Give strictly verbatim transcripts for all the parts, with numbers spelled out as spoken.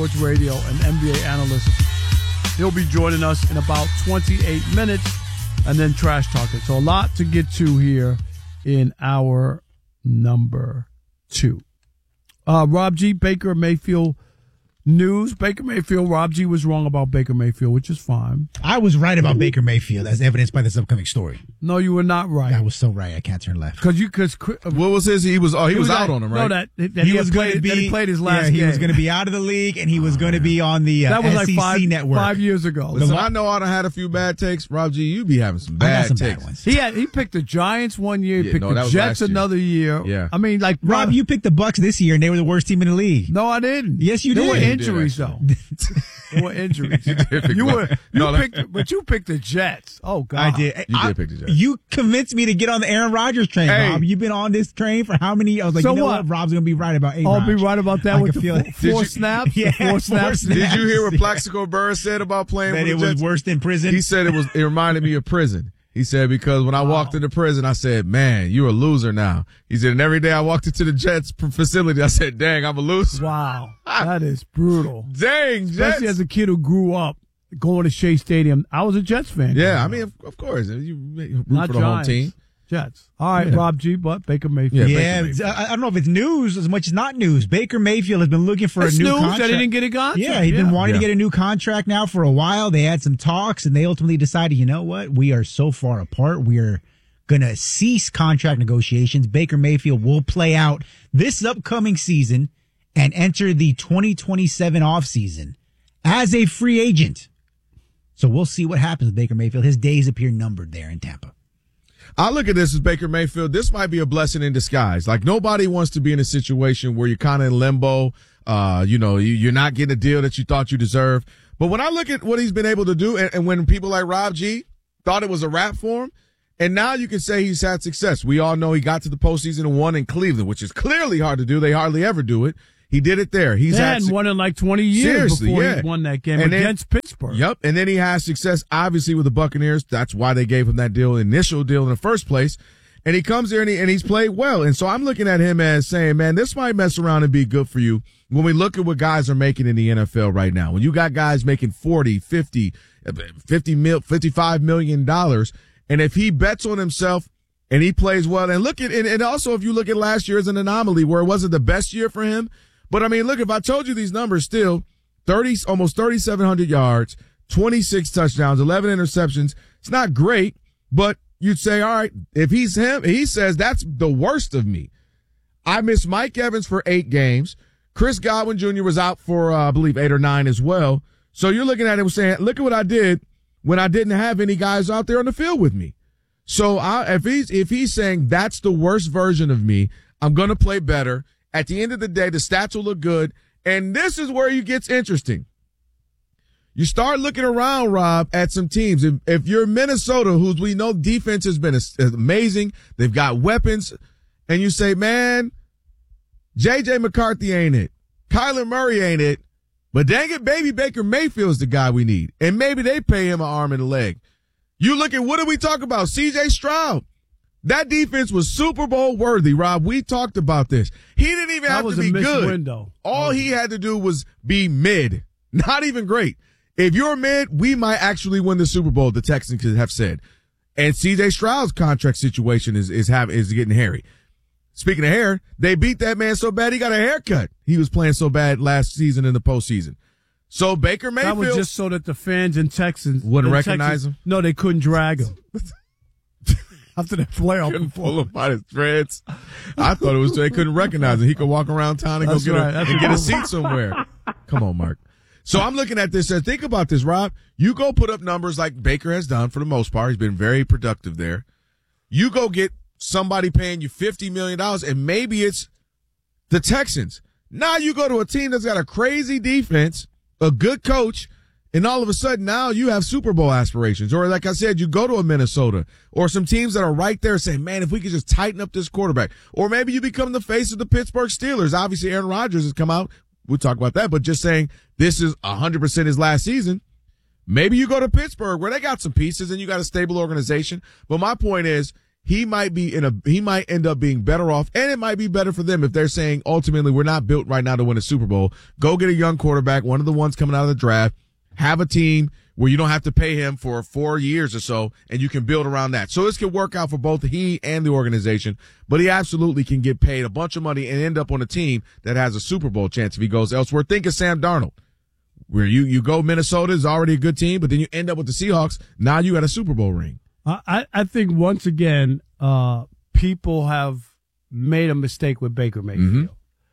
Sports Radio and N B A analyst. He'll be joining us in about twenty-eight minutes, and then trash talking. So a lot to get to here in hour number two. Uh, Rob G, Baker Mayfield news. Baker Mayfield, Rob G was wrong about Baker Mayfield, which is fine. I was right about Baker Mayfield, as evidenced by this upcoming story. No, you were not right. I was so right. I can't turn left. Because you, because what was his? He was. Oh, he, he was, was out at, on him, right? No, that, that he, he was going to be. That he played his last. Yeah, he game. was going to be out of the league, and he was going to be on the uh, that was S E C like five, network five years ago. Listen, I know I done had a few bad takes. Rob G, you be having some bad some takes. Bad ones. He had he picked the Giants one year. He yeah, picked no, the Jets another year. Yeah. I mean, like Rob, Rob, you picked the Bucks this year, and they were the worst team in the league. No, I didn't. Yes, you there did. There were injuries did, though. There were injuries. you did you were you no, picked, but you picked the Jets. Oh God, I did. You I, did pick the Jets. You convinced me to get on the Aaron Rodgers train, hey. Rob. You've been on this train for how many? I was like, so you know what? what? Rob's gonna be right about A. I'll be right about that I with can the feel four, it. four you, snaps. Yeah, four snaps. snaps. Did you hear what Plaxico Burress said about playing that with it the was Jets? worse than prison? He said it was. It reminded me of prison. He said, because when I wow. walked into prison, I said, man, you're a loser now. He said, and every day I walked into the Jets facility, I said, dang, I'm a loser. Wow. That is brutal. Dang, Jets. Especially as a kid who grew up going to Shea Stadium. I was a Jets fan. Yeah, I mean, of, of course. You root Not for the Giants. home team. Jets. All right, Yeah. Rob G, but Baker Mayfield. Yeah, Yeah, Baker Mayfield. I, I don't know if it's news as much as not news. Baker Mayfield has been looking for It's a new news contract. that he didn't get a contract. Yeah, he's yeah. been wanting Yeah. to get a new contract now for a while. They had some talks, and they ultimately decided, you know what? We are so far apart. We are going to cease contract negotiations. Baker Mayfield will play out this upcoming season and enter the twenty twenty-seven offseason as a free agent. So we'll see what happens with Baker Mayfield. His days appear numbered there in Tampa. I look at this as Baker Mayfield. This might be a blessing in disguise. Like, nobody wants to be in a situation where you're kind of in limbo. Uh, you know, you, you're not getting a deal that you thought you deserved. But when I look at what he's been able to do, and, and when people like Rob G thought it was a wrap for him, and now you can say he's had success. We all know he got to the postseason and won in Cleveland, which is clearly hard to do. They hardly ever do it. He did it there. He's They had hadn't su- won in like twenty years Seriously, before yeah. he won that game And then- against Pittsburgh. Yep. And then he has success, obviously, with the Buccaneers. That's why they gave him that deal, initial deal in the first place. And he comes there and, he, and he's played well. And so I'm looking at him as saying, man, this might mess around and be good for you when we look at what guys are making in the N F L right now. When you got guys making forty, fifty, fifty mil, fifty-five million dollars. And if he bets on himself and he plays well, and look at, and, and also if you look at last year as an anomaly where it wasn't the best year for him. But I mean, look, if I told you these numbers still, thirty, almost thirty-seven hundred yards, twenty-six touchdowns, eleven interceptions. It's not great, but you'd say, all right, if he's him, he says that's the worst of me. I missed Mike Evans for eight games. Chris Godwin Junior was out for, uh, I believe, eight or nine as well. So you're looking at him saying, look at what I did when I didn't have any guys out there on the field with me. So I, if he's, if he's saying that's the worst version of me, I'm going to play better. At the end of the day, the stats will look good. And this is where it gets interesting. You start looking around, Rob, at some teams. If, if you're Minnesota, whose we know defense has been amazing, they've got weapons, and you say, man, J J McCarthy ain't it. Kyler Murray ain't it. But dang it, baby, Baker Mayfield's the guy we need. And maybe they pay him an arm and a leg. You look at, what did we talk about? C J Stroud. That defense was Super Bowl worthy, Rob. We talked about this. He didn't even That have was to a be missed good. window. All he had to do was be mid. Not even great. If you're mid, we might actually win the Super Bowl, the Texans have said. And C J Stroud's contract situation is, is have, is getting hairy. Speaking of hair, they beat that man so bad he got a haircut. He was playing so bad last season in the postseason. So Baker Mayfield. That was just so that the fans in Texas Wouldn't in recognize Texas, him? No, they couldn't drag him. After that playoff Couldn't pull performance. him by his threads. I thought it was they couldn't recognize him. He could walk around town and That's go get, right. a, That's and get a right. seat somewhere. Come on, Mark. So I'm looking at this and think about this, Rob. You go put up numbers like Baker has done for the most part. He's been very productive there. You go get somebody paying you fifty million dollars, and maybe it's the Texans. Now you go to a team that's got a crazy defense, a good coach, and all of a sudden now you have Super Bowl aspirations. Or like I said, you go to a Minnesota or some teams that are right there saying, man, if we could just tighten up this quarterback. Or maybe you become the face of the Pittsburgh Steelers. Obviously, Aaron Rodgers has come out. We'll talk about that. But just saying this is one hundred percent his last season. Maybe you go to Pittsburgh where they got some pieces and you got a stable organization. But my point is, he might be in a, he might end up being better off, and it might be better for them if they're saying ultimately we're not built right now to win a Super Bowl. Go get a young quarterback, one of the ones coming out of the draft, have a team where you don't have to pay him for four years or so, and you can build around that. So this can work out for both he and the organization, but he absolutely can get paid a bunch of money and end up on a team that has a Super Bowl chance if he goes elsewhere. Think of Sam Darnold, where you, you go Minnesota is already a good team, but then you end up with the Seahawks. Now you got a Super Bowl ring. I, I think once again, uh, people have made a mistake with Baker Mayfield. Mm-hmm.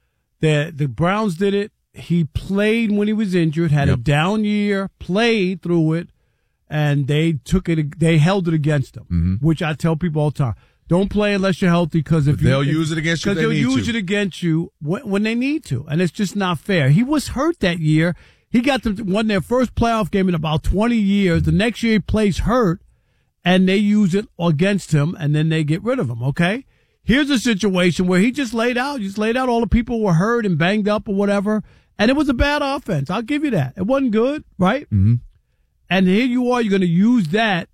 The, the Browns did it. He played when he was injured, had Yep. a down year, played through it, and they took it, they held it against him, Mm-hmm. which I tell people all the time. Don't play unless you're healthy, because if But you, they'll if, use it against you if they they'll need use to. it against you when, when they need to, and it's just not fair. He was hurt that year. He got them won their first playoff game in about twenty years. The next year he plays hurt, and they use it against him, and then they get rid of him. Okay, here's a situation where he just laid out, just laid out all the people who were hurt and banged up or whatever, and it was a bad offense. I'll give you that. It wasn't good, right? Mm-hmm. And here you are, you're going to use that.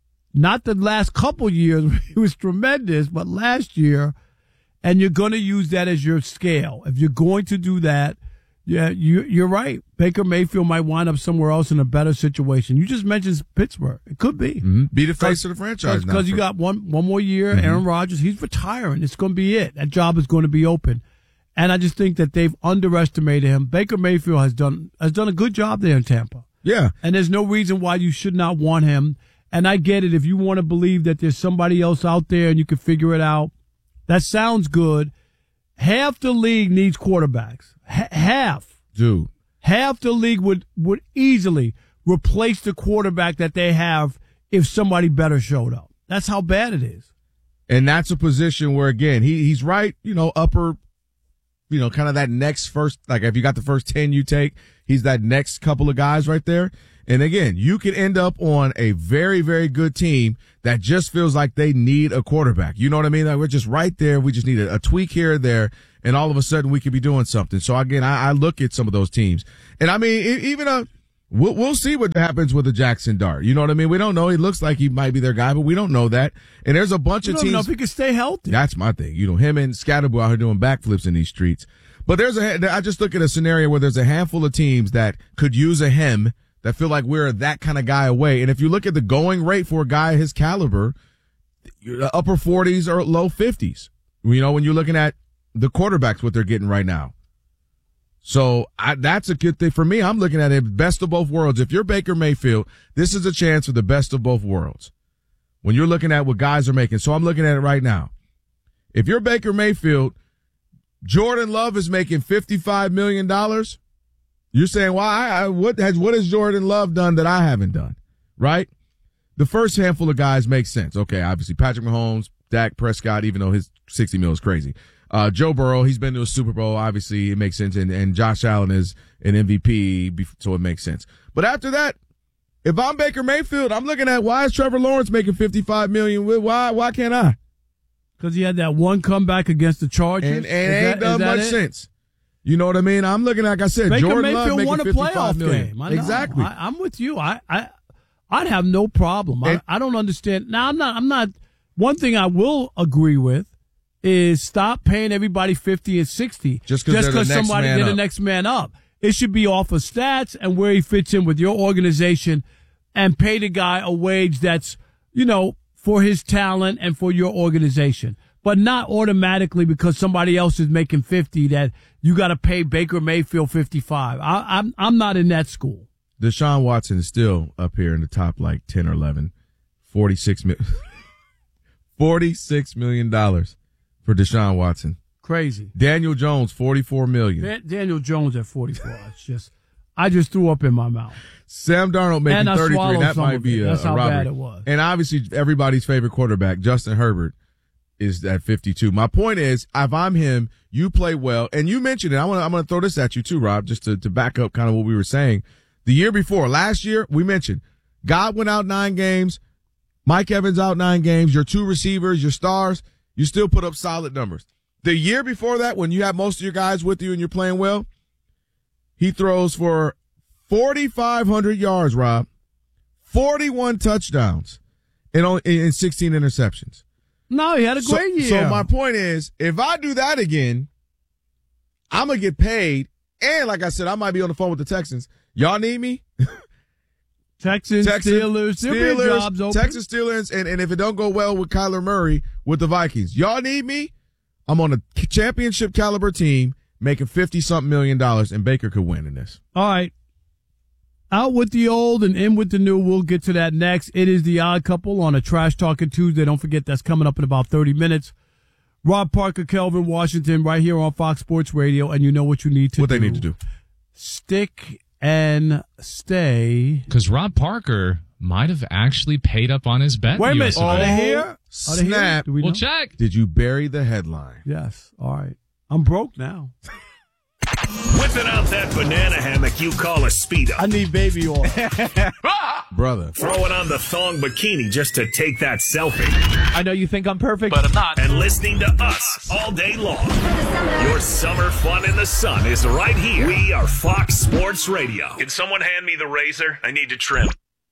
Not the last couple years, it was tremendous, but last year, and you're going to use that as your scale. If you're going to do that, yeah, you, you're right. Baker Mayfield might wind up somewhere else in a better situation. You just mentioned Pittsburgh. It could be. Mm-hmm. Be the face of the franchise now. Because you for- got one one more year. Mm-hmm. Aaron Rodgers, he's retiring. It's going to be it. That job is going to be open. And I just think that they've underestimated him. Baker Mayfield has done has done a good job there in Tampa. Yeah. And there's no reason why you should not want him. And I get it. If you want to believe that there's somebody else out there and you can figure it out, that sounds good. Half the league needs quarterbacks. H- half. Dude. Half the league would, would easily replace the quarterback that they have if somebody better showed up. That's how bad it is. And that's a position where, again, he he's right, you know, upper, you know, kind of that next first, like if you got the first ten you take, he's that next couple of guys right there. And again, you could end up on a very, very good team that just feels like they need a quarterback. You know what I mean? Like we're just right there. We just need a, a tweak here or there. And all of a sudden we could be doing something. So again, I, I look at some of those teams, and I mean, e- even a, we'll, we'll see what happens with the Jackson Dart. You know what I mean? We don't know. He looks like he might be their guy, but we don't know that. And there's a bunch You of don't know teams. if he can stay healthy. That's my thing. You know, him and Scatterbo out here doing backflips in these streets. But there's a, I just look at a scenario where there's a handful of teams that could use a him that feel like we're that kind of guy away. And if you look at the going rate for a guy his caliber, upper forties or low fifties, you know, when you're looking at the quarterbacks, what they're getting right now. So I, that's a good thing for me. I'm looking at it best of both worlds. If you're Baker Mayfield, this is a chance for the best of both worlds. When you're looking at what guys are making. So I'm looking at it right now. If you're Baker Mayfield, Jordan Love is making fifty-five million dollars. You're saying, well, I, I, what has, what has Jordan Love done that I haven't done? Right? The first handful of guys make sense. Okay. Obviously Patrick Mahomes, Dak Prescott, even though his sixty mil is crazy. Uh, Joe Burrow, he's been to a Super Bowl. Obviously it makes sense. And, and Josh Allen is an M V P. So it makes sense. But after that, if I'm Baker Mayfield, I'm looking at why is Trevor Lawrence making fifty-five million dollars? Why, why can't I? Because he had that one comeback against the Chargers. And, and Is it ain't that- done is that much it? sense. You know what I mean? I'm looking, like I said, Baker Jordan Love Mayfield making won a fifty-five playoff million. game. I know. Exactly. I, I'm with you. I, I, I'd have no problem. And- I, I don't understand. Now, I'm not, I'm not, one thing I will agree with is stop paying everybody fifty and sixty. Just 'cause they're the next somebody man did the up. next man up. It should be off of stats and where he fits in with your organization, and pay the guy a wage that's, you know, for his talent and for your organization. But not automatically because somebody else is making fifty that you got to pay Baker Mayfield fifty-five. I, I'm I'm not in that school. Deshaun Watson is still up here in the top like ten or eleven. forty-six million forty-six million dollars for Deshaun Watson. Crazy. Daniel Jones, forty-four million dollars. Dan- Daniel Jones at forty-four. It's just, I just threw up in my mouth. Sam Darnold making And I thirty-three. swallowed That some might of be it. a, That's a how robbery. bad it was. And obviously everybody's favorite quarterback, Justin Herbert, is at fifty-two. My point is, if I'm him, you play well. And you mentioned it. I want to, I'm going to throw this at you too, Rob, just to, to back up kind of what we were saying. The year before, last year, we mentioned Godwin out nine games, Mike Evans out nine games, your two receivers, your stars, you still put up solid numbers. The year before that, when you have most of your guys with you and you're playing well, he throws for forty-five hundred yards, Rob, forty-one touchdowns, and only, and sixteen interceptions. No, he had a So, great year. so my point is, if I do that again, I'm going to get paid. And like I said, I might be on the phone with the Texans. Y'all need me? Texans, Texans, Steelers, there'll be jobs open. Texas Steelers, and, and if it don't go well with Kyler Murray with the Vikings, y'all need me? I'm on a championship caliber team making fifty-something million dollars, and Baker could win in this. All right. Out with the old and in with the new. We'll get to that next. It is the Odd Couple on a Trash Talking Tuesday. Don't forget that's coming up in about thirty minutes. Rob Parker, Kelvin Washington, right here on Fox Sports Radio, and you know what you need to what do. What they need to do. Stick and stay. Because Rob Parker might have actually paid up on his bet. Wait a minute. Oh, Are they here? Are they snap. here? Do we we'll know? check. Did you bury the headline? Yes. All right. I'm broke now. Whipping out that banana hammock you call a Speedo. I need baby oil. Brother. Throwing on the thong bikini just to take that selfie. I know you think I'm perfect, but I'm not. And listening to us all day long. Your summer fun in the sun is right here. We are Fox Sports Radio. Can someone hand me the razor? I need to trim.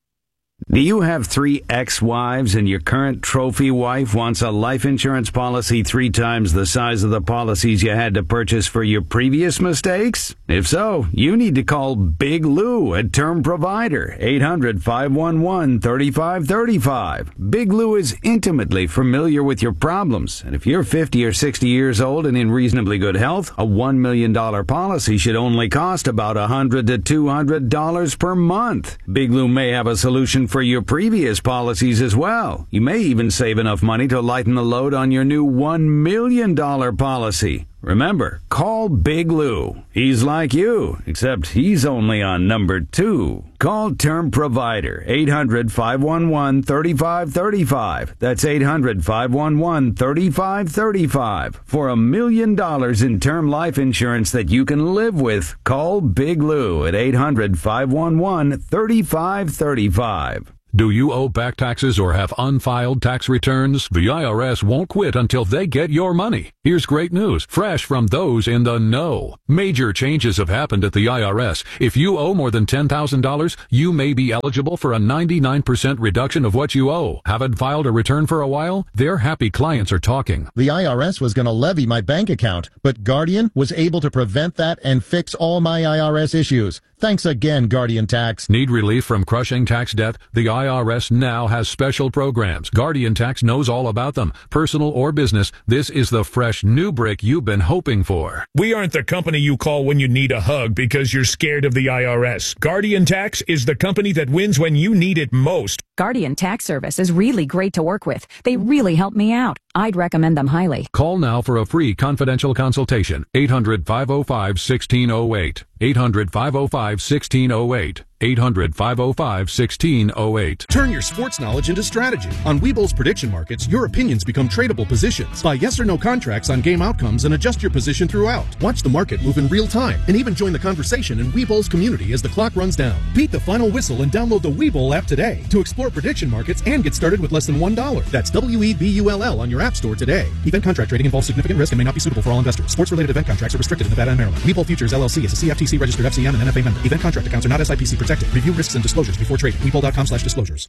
Do you have three ex-wives and your current trophy wife wants a life insurance policy three times the size of the policies you had to purchase for your previous mistakes? If so, you need to call Big Lou at Term Provider, eight hundred, five one one, three five three five. Big Lou is intimately familiar with your problems, and if you're fifty or sixty years old and in reasonably good health, a one million dollars policy should only cost about one hundred to two hundred dollars per month. Big Lou may have a solution for your previous policies as well. You may even save enough money to lighten the load on your new one million dollars policy. Remember, call Big Lou. He's like you, except he's only on number two. Call Term Provider, eight hundred, five one one, three five three five. That's eight hundred, five one one, three five three five. For a million dollars in term life insurance that you can live with, call Big Lou at eight hundred, five one one, three five three five. Do you owe back taxes or have unfiled tax returns? The I R S won't quit until they get your money. Here's great news, fresh from those in the know. Major changes have happened at the I R S. If you owe more than ten thousand dollars, you may be eligible for a ninety-nine percent reduction of what you owe. Haven't filed a return for a while? Their happy clients are talking. The I R S was going to levy my bank account, but Guardian was able to prevent that and fix all my I R S issues. Thanks again, Guardian Tax. Need relief from crushing tax debt? The I R S now has special programs. Guardian Tax knows all about them. Personal or business, this is the fresh new brick you've been hoping for. We aren't the company you call when you need a hug because you're scared of the I R S. Guardian Tax is the company that wins when you need it most. Guardian Tax Service is really great to work with. They really help me out. I'd recommend them highly. Call now for a free confidential consultation. eight hundred, five oh five, one six oh eight. eight hundred, five oh five, one six oh eight. eight hundred, five oh five, one six oh eight. Turn your sports knowledge into strategy. On Webull's prediction markets, your opinions become tradable positions. Buy yes or no contracts on game outcomes and adjust your position throughout. Watch the market move in real time and even join the conversation in Webull's community as the clock runs down. Beat the final whistle and download the Webull app today to explore prediction markets and get started with less than one dollar. That's W E B U L L on your app store today. Event contract trading involves significant risk and may not be suitable for all investors. Sports-related event contracts are restricted in Nevada and Maryland. Webull Futures L L C is a C F T C registered F C M and N F A member. Event contract accounts are not S I P C protected. Review risks and disclosures before trading. Webull.com slash disclosures.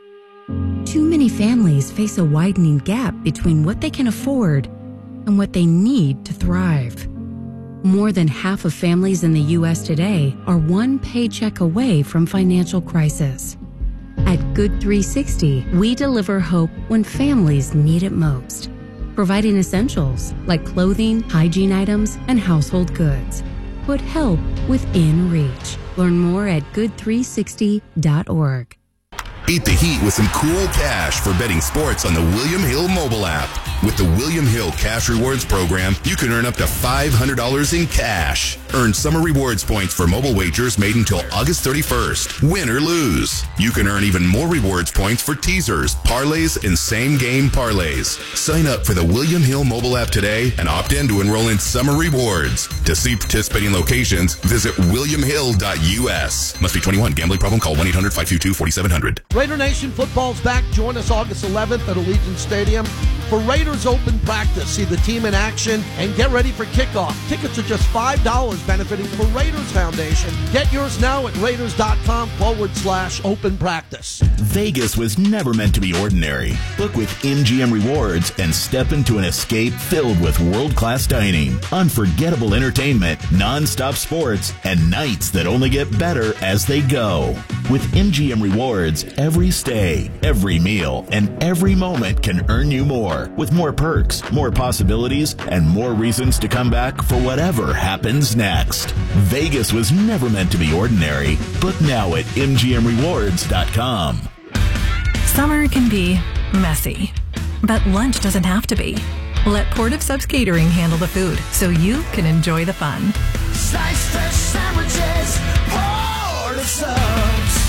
Too many families face a widening gap between what they can afford and what they need to thrive. More than half of families in the U S today are one paycheck away from financial crisis. At Good three sixty, we deliver hope when families need it most, providing essentials like clothing, hygiene items, and household goods. Put help within reach. Learn more at good three sixty dot org. Beat the heat with some cool cash for betting sports on the William Hill mobile app. With the William Hill Cash Rewards program, you can earn up to five hundred dollars in cash. Earn summer rewards points for mobile wagers made until August thirty-first. Win or lose. You can earn even more rewards points for teasers, parlays, and same-game parlays. Sign up for the William Hill mobile app today and opt in to enroll in summer rewards. To see participating locations, visit william hill dot U S. Must be twenty-one. Gambling problem? Call one eight hundred, five two two, four seven zero zero. Raider Nation football's back. Join us August eleventh at Allegiant Stadium for Raiders Open Practice. See the team in action and get ready for kickoff. Tickets are just five dollars, benefiting the Raiders Foundation. Get yours now at Raiders.com forward slash open practice. Vegas was never meant to be ordinary. Book with M G M Rewards and step into an escape filled with world-class dining, unforgettable entertainment, non-stop sports, and nights that only get better as they go. With M G M Rewards, every stay, every meal, and every moment can earn you more, with more perks, more possibilities, and more reasons to come back for whatever happens next. Vegas was never meant to be ordinary. Book now at M G M rewards dot com. Summer can be messy, but lunch doesn't have to be. Let Port of Subs Catering handle the food so you can enjoy the fun. Slice fresh sandwiches, Port of Subs.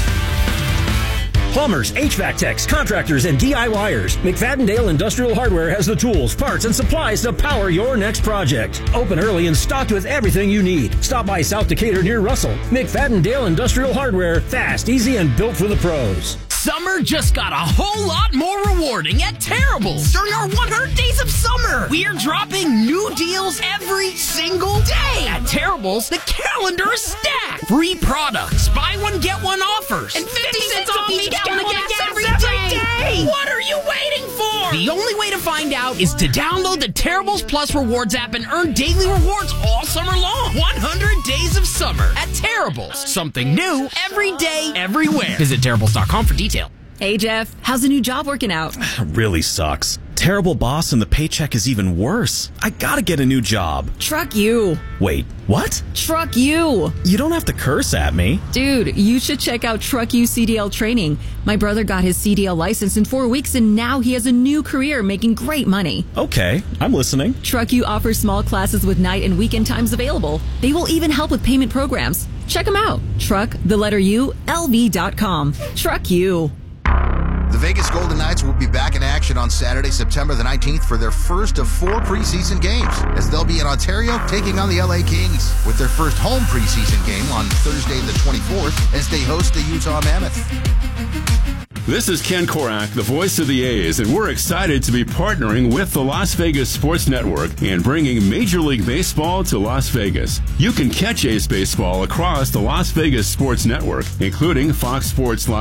Plumbers, H V A C techs, contractors, and DIYers. McFadden-Dale Industrial Hardware has the tools, parts, and supplies to power your next project. Open early and stocked with everything you need. Stop by South Decatur near Russell. McFadden-Dale Industrial Hardware. Fast, easy, and built for the pros. Summer just got a whole lot more rewarding at Terrible's. During our one hundred days of summer, we're dropping new deals every single day. At Terrible's, the calendar is stacked. Free products, buy one, get one offers, and fifty cents off each gallon of gas every day. What are you waiting for? The only way to find out is to download the Terrible's Plus Rewards app and earn daily rewards all summer long. one hundred days of summer at Terrible's. Something new every day, everywhere. Visit Terrible's dot com for details. Hey, Jeff, how's the new job working out? Really sucks. Terrible boss and the paycheck is even worse. I gotta get a new job. Truck you. Wait, what? Truck you. You don't have to curse at me. Dude, you should check out Truck You C D L training. My brother got his C D L license in four weeks and now he has a new career making great money. Okay, I'm listening. Truck You offers small classes with night and weekend times available. They will even help with payment programs. Check them out. Truck, the letter U, L V dot com. Truck You. The Vegas Golden Knights will be back in action on Saturday, September the nineteenth for their first of four preseason games, as they'll be in Ontario taking on the L A Kings, with their first home preseason game on Thursday the twenty-fourth as they host the Utah Mammoth. This is Ken Korak, the voice of the A's, and we're excited to be partnering with the Las Vegas Sports Network and bringing Major League Baseball to Las Vegas. You can catch A's baseball across the Las Vegas Sports Network, including Fox Sports Live.